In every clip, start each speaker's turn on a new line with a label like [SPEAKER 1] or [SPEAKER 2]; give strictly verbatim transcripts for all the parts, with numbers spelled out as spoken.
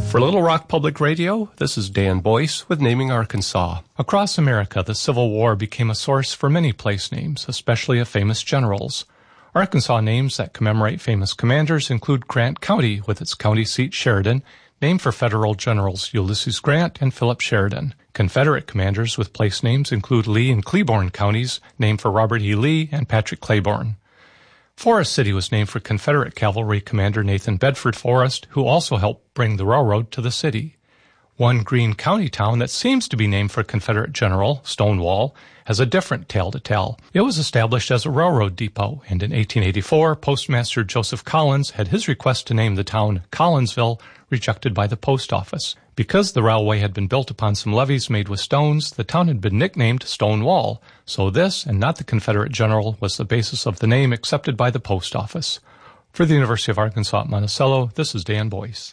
[SPEAKER 1] For Little Rock Public Radio, this is Dan Boyce with Naming Arkansas. Across America, the Civil War became a source for many place names, especially of famous generals. Arkansas names that commemorate famous commanders include Grant County, with its county seat Sheridan, named for Federal Generals Ulysses Grant and Philip Sheridan. Confederate commanders with place names include Lee and Claiborne counties, named for Robert E. Lee and Patrick Claiborne. Forest City was named for Confederate Cavalry Commander Nathan Bedford Forrest, who also helped bring the railroad to the city. One Greene County town that seems to be named for Confederate General, Stonewall, has a different tale to tell. It was established as a railroad depot, and in eighteen eighty-four, Postmaster Joseph Collins had his request to name the town Collinsville rejected by the post office. Because the railway had been built upon some levees made with stones, the town had been nicknamed Stonewall, so this, and not the Confederate general, was the basis of the name accepted by the post office. For the University of Arkansas at Monticello, this is Dan Boyce.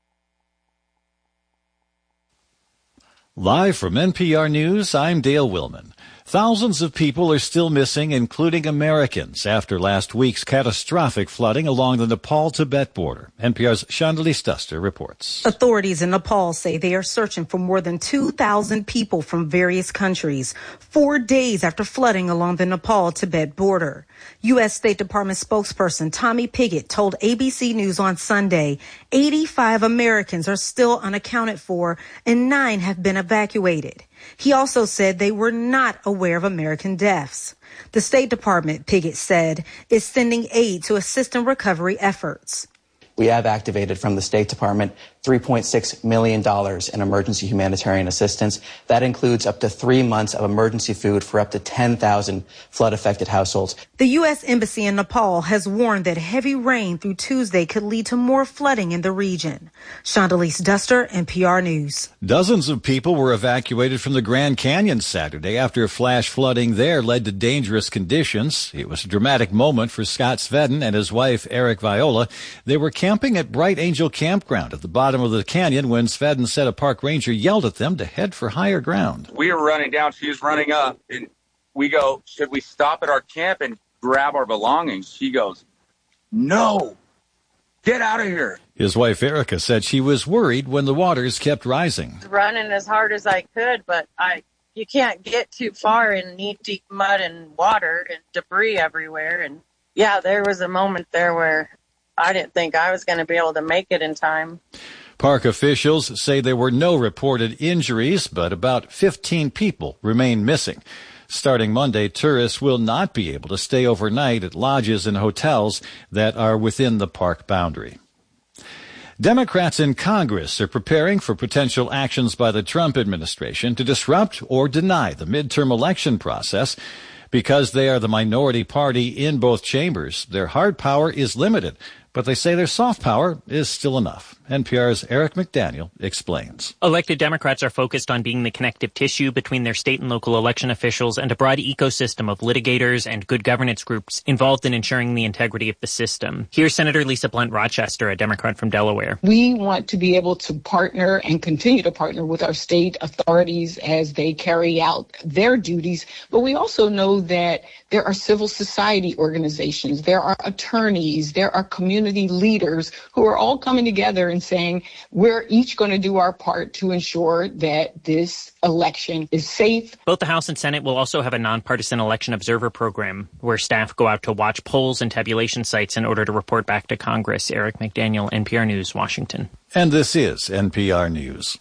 [SPEAKER 2] Live from N P R News, I'm Dale Willman. Thousands of people are still missing, including Americans, after last week's catastrophic flooding along the Nepal-Tibet border. N P R's Chandali Stuster reports.
[SPEAKER 3] Authorities in Nepal say they are searching for more than two thousand people from various countries, four days after flooding along the Nepal-Tibet border. U S. State Department spokesperson Tommy Pigott told A B C News on Sunday eighty-five Americans are still unaccounted for and nine have been evacuated. He also said they were not aware of American deaths. The State Department, Pigott said, is sending aid to assist in recovery efforts.
[SPEAKER 4] We have activated from the State Department three point six million dollars in emergency humanitarian assistance. That includes up to three months of emergency food for up to ten thousand flood-affected households.
[SPEAKER 3] The U S. Embassy in Nepal has warned that heavy rain through Tuesday could lead to more flooding in the region. Chandalise Duster, N P R News.
[SPEAKER 2] Dozens of people were evacuated from the Grand Canyon Saturday after flash flooding there led to dangerous conditions. It was a dramatic moment for Scott Svedden and his wife, Eric Viola. They were camping at Bright Angel Campground at the bottom of the canyon when Svedden said a park ranger yelled at them to head for higher ground.
[SPEAKER 5] We were running down, she was running up, and we go, should we stop at our camp and grab our belongings? She goes, no, get out of here.
[SPEAKER 2] His wife Erica said she was worried when the waters kept rising.
[SPEAKER 6] Running as hard as I could, but I you can't get too far in knee-deep mud and water and debris everywhere. And yeah, there was a moment there where I didn't think I was going to be able to make it in time.
[SPEAKER 2] Park officials say there were no reported injuries, but about fifteen people remain missing. Starting Monday, tourists will not be able to stay overnight at lodges and hotels that are within the park boundary. Democrats in Congress are preparing for potential actions by the Trump administration to disrupt or deny the midterm election process. Because they are the minority party in both chambers, their hard power is limited, but they say their soft power is still enough. N P R's Eric McDaniel explains.
[SPEAKER 7] Elected Democrats are focused on being the connective tissue between their state and local election officials and a broad ecosystem of litigators and good governance groups involved in ensuring the integrity of the system. Here's Senator Lisa Blunt Rochester, a Democrat from Delaware.
[SPEAKER 8] We want to be able to partner and continue to partner with our state authorities as they carry out their duties, but we also know that there are civil society organizations, there are attorneys, there are community leaders who are all coming together and saying we're each going to do our part to ensure that this election is safe.
[SPEAKER 7] Both the House and Senate will also have a nonpartisan election observer program where staff go out to watch polls and tabulation sites in order to report back to Congress. Eric McDaniel, N P R News, Washington.
[SPEAKER 2] And this is N P R News.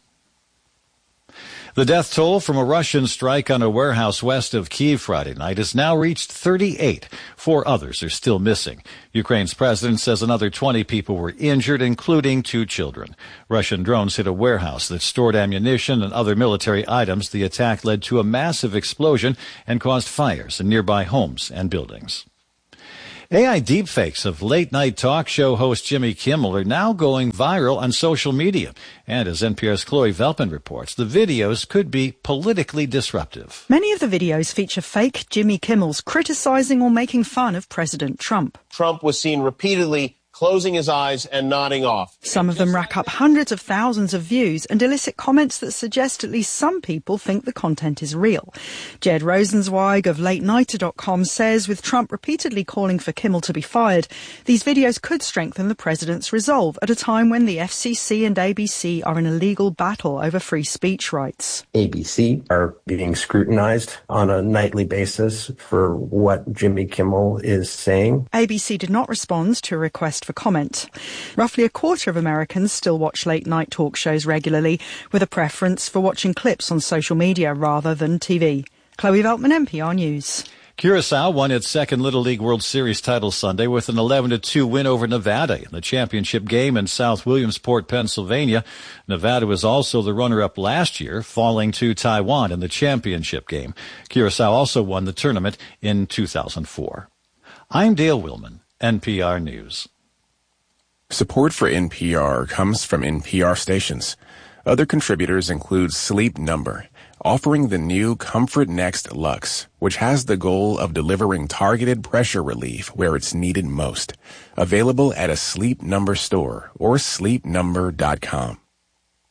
[SPEAKER 2] The death toll from a Russian strike on a warehouse west of Kyiv Friday night has now reached thirty-eight. Four others are still missing. Ukraine's president says another twenty people were injured, including two children. Russian drones hit a warehouse that stored ammunition and other military items. The attack led to a massive explosion and caused fires in nearby homes and buildings. A I deepfakes of late-night talk show host Jimmy Kimmel are now going viral on social media. And as N P R's Chloe Velpin reports, the videos could be politically disruptive.
[SPEAKER 9] Many of the videos feature fake Jimmy Kimmels criticizing or making fun of President Trump.
[SPEAKER 10] Trump was seen repeatedly
[SPEAKER 9] closing his eyes and nodding off.
[SPEAKER 10] Some of them rack up hundreds of thousands of views and elicit comments that suggest at least some people think the content is real. Jed Rosenzweig of late nighter dot com says with Trump repeatedly calling for Kimmel to be fired, these videos could strengthen the president's resolve at a time when the F C C and A B C are in a legal battle over free speech rights.
[SPEAKER 11] A B C are being scrutinized on a nightly basis for what Jimmy Kimmel is saying.
[SPEAKER 10] A B C did not respond to a request for comment. Roughly a quarter of Americans still watch late-night talk shows regularly, with a preference for watching clips on social media rather than T V. Chloe Veltman, N P R News.
[SPEAKER 2] Curacao won its second Little League World Series title Sunday with an eleven to two win over Nevada in the championship game in South Williamsport, Pennsylvania. Nevada was also the runner-up last year, falling to Taiwan in the championship game. Curacao also won the tournament in two thousand four. I'm Dale Willman, N P R News.
[SPEAKER 12] Support for N P R comes from N P R stations. Other contributors include Sleep Number, offering the new Comfort Next Luxe, which has the goal of delivering targeted pressure relief where it's needed most. Available at a Sleep Number store or sleep number dot com.